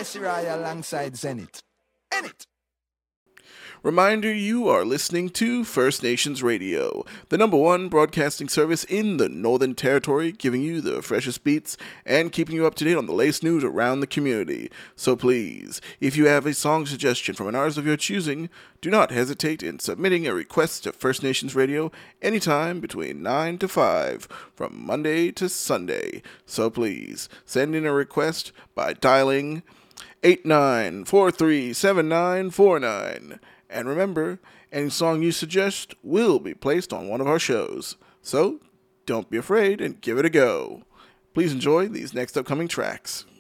Jesse Roy alongside Zenith. Enit. Reminder, you are listening to First Nations Radio, the number one broadcasting service in the Northern Territory, giving you the freshest beats and keeping you up to date on the latest news around the community. So please, if you have a song suggestion from an artist of your choosing, do not hesitate in submitting a request to First Nations Radio anytime between 9 to 5, from Monday to Sunday. So please, send in a request by dialing 89437949. And remember, any song you suggest will be placed on one of our shows. So, don't be afraid and give it a go. Please enjoy these next upcoming tracks.